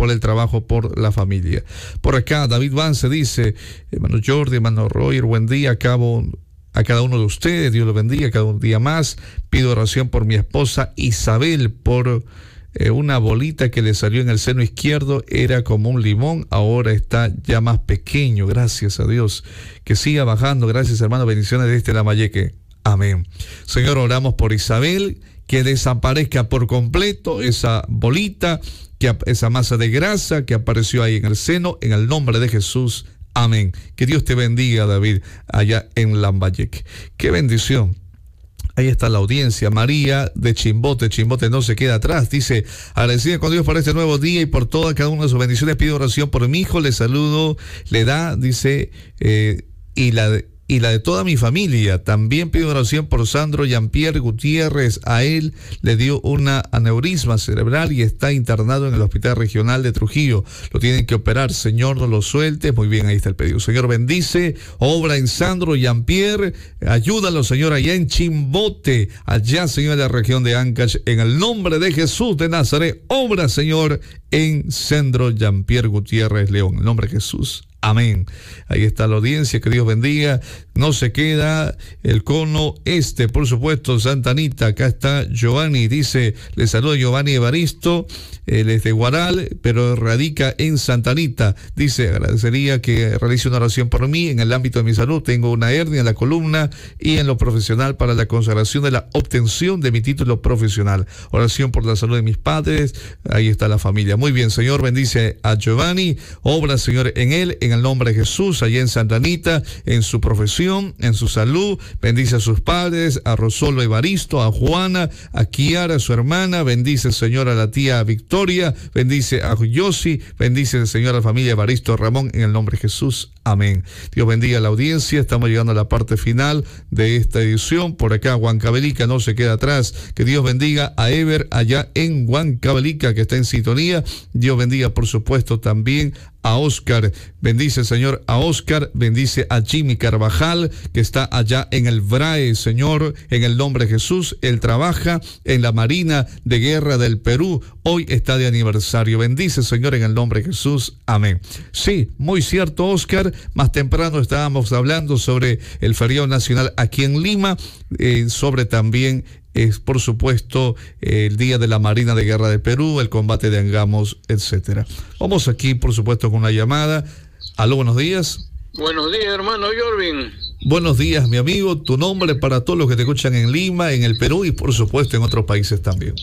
por el trabajo, por la familia. Por acá, David Vance dice, hermano Jordi, hermano Royer, buen día, a cada uno de ustedes, Dios los bendiga, cada un día más. Pido oración por mi esposa Isabel, por una bolita que le salió en el seno izquierdo, era como un limón, ahora está ya más pequeño, gracias a Dios. Que siga bajando, gracias hermano, bendiciones desde Lambayeque. Amén. Señor, oramos por Isabel, que desaparezca por completo esa bolita, esa masa de grasa que apareció ahí en el seno, en el nombre de Jesús. Amén. Que Dios te bendiga, David, allá en Lambayeque. Qué bendición. Ahí está la audiencia. María de Chimbote no se queda atrás. Dice, agradecida con Dios por este nuevo día y por toda cada una de sus bendiciones. Pido oración por mi hijo, le saludo, le da, dice, y la de toda mi familia. También pido oración por Sandro Jean-Pierre Gutiérrez. A él le dio una aneurisma cerebral y está internado en el Hospital Regional de Trujillo. Lo tienen que operar. Señor, no lo suelte. Muy bien, ahí está el pedido. Señor, bendice, obra en Sandro Jean-Pierre. Ayúdalo, Señor, allá en Chimbote. Allá, Señor, en la región de Ancash. En el nombre de Jesús de Nazaret. Obra, Señor, en Sandro Jean-Pierre Gutiérrez León. En el nombre de Jesús. Amén. Ahí está la audiencia, que Dios bendiga. No se queda el cono este, por supuesto, Santa Anita. Acá está Giovanni, dice, le saluda Giovanni Evaristo, él es de Guaral, pero radica en Santa Anita. Dice, agradecería que realice una oración por mí en el ámbito de mi salud. Tengo una hernia en la columna y en lo profesional para la consagración de la obtención de mi título profesional. Oración por la salud de mis padres. Ahí está la familia. Muy bien, Señor, bendice a Giovanni. Obra, Señor, en él, en el nombre de Jesús, allá en Santa Anita, en su profesión, en su salud. Bendice a sus padres, a Rosolo Evaristo, a Juana, a Kiara, su hermana. Bendice, Señor, a la tía Victoria. Bendice a Yossi. Bendice, Señor, a la familia Evaristo Ramón, en el nombre de Jesús. Amén. Dios bendiga a la audiencia. Estamos llegando a la parte final de esta edición. Por acá, Huancavelica no se queda atrás. Que Dios bendiga a Ever allá en Huancavelica, que está en sintonía. Dios bendiga, por supuesto, también a Oscar. Bendice, Señor, a Oscar. Bendice a Jimmy Carvajal, que está allá en el BRAE, Señor, en el nombre de Jesús. Él trabaja en la Marina de Guerra del Perú. Hoy está de aniversario. Bendice, Señor, en el nombre de Jesús. Amén. Sí, muy cierto, Oscar. Más temprano estábamos hablando sobre el feriado nacional aquí en Lima, sobre también por supuesto, el Día de la Marina de Guerra de Perú, el combate de Angamos, etcétera. Vamos aquí, por supuesto, con una llamada. Aló, buenos días. Buenos días, hermano Jorvin. Buenos días, mi amigo. Tu nombre para todos los que te escuchan en Lima, en el Perú y, por supuesto, en otros países también.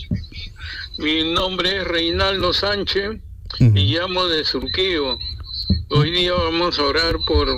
Mi nombre es Reinaldo Sánchez y llamo de Surquío. Hoy día vamos a orar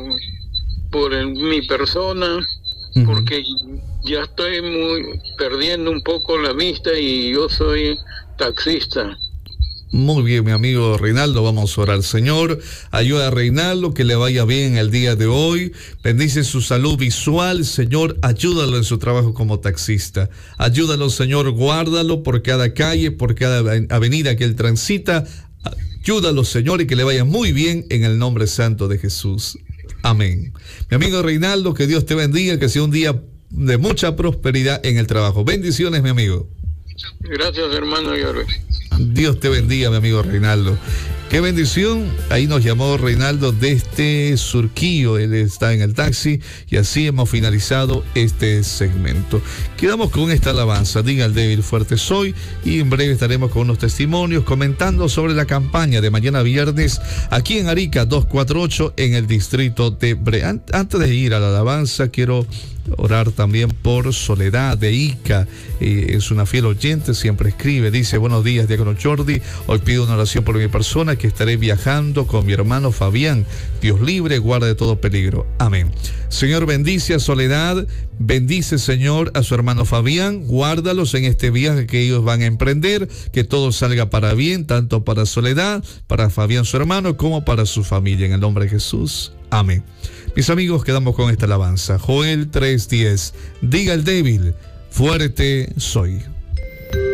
por mi persona, porque ya estoy perdiendo un poco la vista y yo soy taxista. Muy bien, mi amigo Reinaldo, vamos a orar. Señor, ayuda a Reinaldo, que le vaya bien el día de hoy. Bendice su salud visual, Señor, ayúdalo en su trabajo como taxista. Ayúdalo, Señor, guárdalo por cada calle, por cada avenida que él transita. Ayúdalo, Señor, y que le vaya muy bien en el nombre santo de Jesús. Amén. Mi amigo Reinaldo, que Dios te bendiga, que sea un día de mucha prosperidad en el trabajo. Bendiciones, mi amigo. Gracias, hermano Jorge. Dios te bendiga, mi amigo Reinaldo. Qué bendición. Ahí nos llamó Reinaldo desde Surquío. Él está en el taxi y así hemos finalizado este segmento. Quedamos con esta alabanza. Diga el débil, fuerte soy. Y en breve estaremos con unos testimonios comentando sobre la campaña de mañana viernes aquí en Arica 248 en el distrito de Bre. Antes de ir a la alabanza, quiero orar también por Soledad de Ica. Es una fiel oyente, siempre escribe, dice: buenos días, diácono Jordi, hoy pido una oración por mi persona, que estaré viajando con mi hermano Fabián. Dios libre, guarda de todo peligro. Amén. Señor, bendice a Soledad, bendice, Señor, a su hermano Fabián, guárdalos en este viaje que ellos van a emprender, que todo salga para bien, tanto para Soledad, para Fabián su hermano, como para su familia, en el nombre de Jesús. Amén. Mis amigos, quedamos con esta alabanza. Joel 3:10. Diga el débil, fuerte soy.